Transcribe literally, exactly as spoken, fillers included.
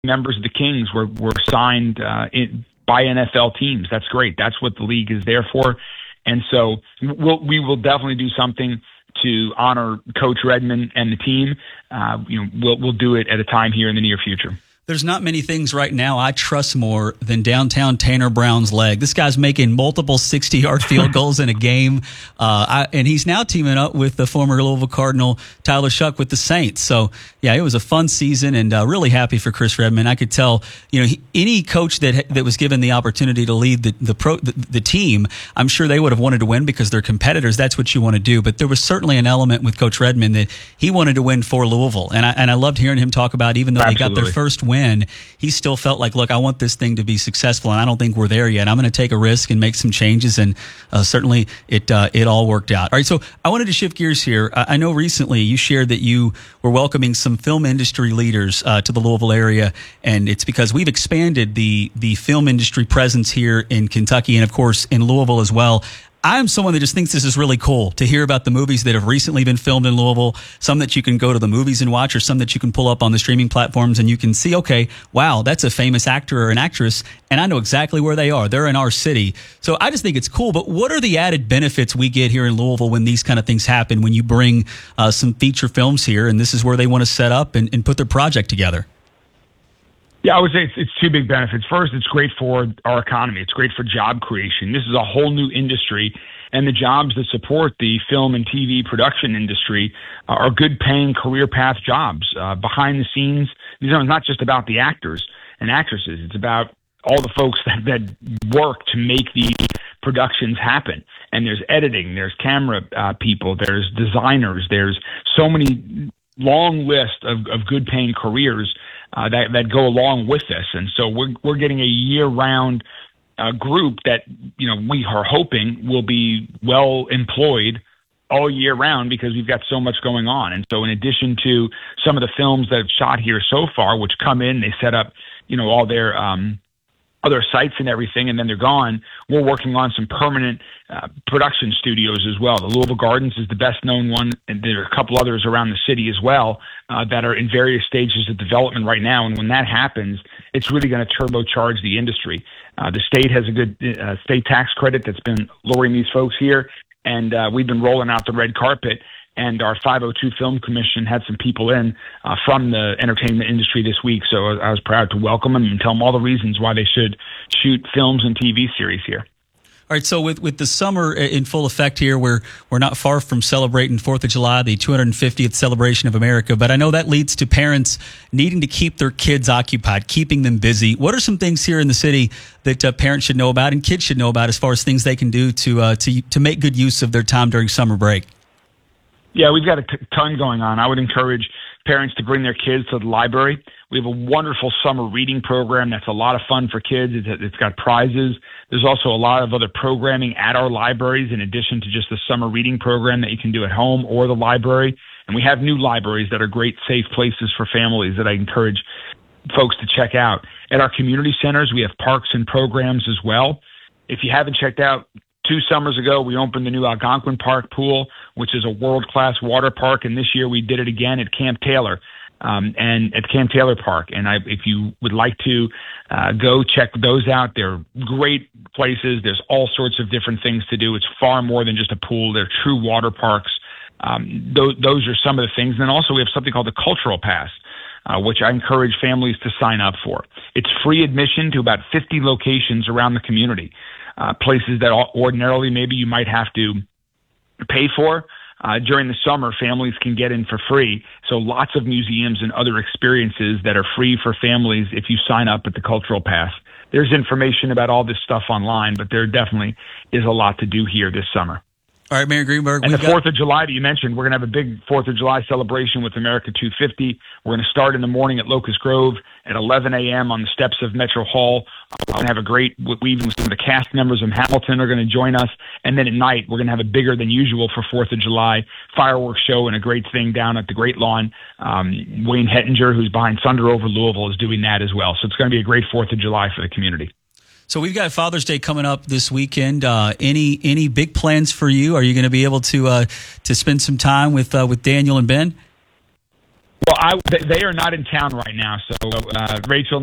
members of the Kings were, were signed uh, in, by N F L teams. That's great. That's what the league is there for. And so we'll, we will definitely do something to honor Coach Redmond and the team. Uh, you know, we'll, we'll do it at a time here in the near future. There's not many things right now I trust more than downtown Tanner Brown's leg. This guy's making multiple sixty-yard field goals in a game, uh, I, and he's now teaming up with the former Louisville Cardinal Tyler Shuck with the Saints. So, yeah, it was a fun season, and uh, really happy for Chris Redmond. I could tell, you know, he, any coach that that was given the opportunity to lead the the, pro, the the team, I'm sure they would have wanted to win because they're competitors. That's what you want to do. But there was certainly an element with Coach Redmond that he wanted to win for Louisville, and I and I loved hearing him talk about even though Absolutely. they got their first win. He still felt like, look, I want this thing to be successful, and I don't think we're there yet. I'm going to take a risk and make some changes, and uh, certainly it uh, it all worked out. All right, so I wanted to shift gears here. I, I know recently you shared that you were welcoming some film industry leaders uh, to the Louisville area, and it's because we've expanded the the film industry presence here in Kentucky and, of course, in Louisville as well. I'm someone that just thinks this is really cool to hear about the movies that have recently been filmed in Louisville, some that you can go to the movies and watch, or some that you can pull up on the streaming platforms and you can see, okay, wow, that's a famous actor or an actress, and I know exactly where they are. They're in our city. So I just think it's cool. But what are the added benefits we get here in Louisville when these kind of things happen, when you bring uh, some feature films here, and this is where they want to set up and, and put their project together? Yeah, I would say it's, it's two big benefits. First, it's great for our economy. It's great for job creation. This is a whole new industry, and the jobs that support the film and T V production industry uh, are good-paying career path jobs. Uh, behind the scenes, you know, it's not just about the actors and actresses. It's about all the folks that, that work to make these productions happen. And there's editing, there's camera uh, people, there's designers, there's so many long list of, of good-paying careers Uh, that that go along with this, and so we're we're getting a year-round uh, group that you know we are hoping will be well employed all year round because we've got so much going on. And so, in addition to some of the films that have shot here so far, which come in, they set up you know all their um, other sites and everything, and then they're gone. We're working on some permanent uh, production studios as well. The Louisville Gardens is the best known one, and there are a couple others around the city as well uh, that are in various stages of development right now. And when that happens, it's really going to turbocharge the industry. Uh, the state has a good uh, state tax credit that's been luring these folks here, and uh, we've been rolling out the red carpet. And our five oh two Film Commission had some people in uh, from the entertainment industry this week, so I was proud to welcome them and tell them all the reasons why they should shoot films and T V series here. All right, so with, with the summer in full effect here, we're we're not far from celebrating fourth of July, the two hundred fiftieth celebration of America, but I know that leads to parents needing to keep their kids occupied, keeping them busy. What are some things here in the city that uh, parents should know about and kids should know about as far as things they can do to uh, to to make good use of their time during summer break? Yeah, we've got a t- ton going on. I would encourage parents to bring their kids to the library. We have a wonderful summer reading program that's a lot of fun for kids. It's, it's got prizes. There's also a lot of other programming at our libraries in addition to just the summer reading program that you can do at home or the library. And we have new libraries that are great, safe places for families that I encourage folks to check out. At our community centers, we have parks and programs as well. If you haven't checked out, two summers ago, we opened the new Algonquin Park pool, which is a world-class water park, and this year we did it again at Camp Taylor, um, and at Camp Taylor Park. And I, if you would like to uh, go check those out, they're great places. There's all sorts of different things to do. It's far more than just a pool. They're true water parks. Um, those, those are some of the things. And then also we have something called the Cultural Pass, uh, which I encourage families to sign up for. It's free admission to about fifty locations around the community. Uh, places that ordinarily maybe you might have to pay for. Uh, during the summer, families can get in for free. So lots of museums and other experiences that are free for families if you sign up at the Cultural Pass. There's information about all this stuff online, but there definitely is a lot to do here this summer. All right, Mayor Greenberg. And the got- fourth of July that you mentioned, we're going to have a big fourth of July celebration with America two fifty. We're going to start in the morning at Locust Grove at eleven a.m. on the steps of Metro Hall. We're going to have a great, we even some of the cast members of Hamilton are going to join us. And then at night, we're going to have a bigger than usual for fourth of July fireworks show and a great thing down at the Great Lawn. Um, Wayne Hettinger, who's behind Thunder Over Louisville, is doing that as well. So it's going to be a great fourth of July for the community. So we've got Father's Day coming up this weekend. Uh, any any big plans for you? Are you going to be able to uh, to spend some time with uh, with Daniel and Ben? Well, I, they are not in town right now, so uh, Rachel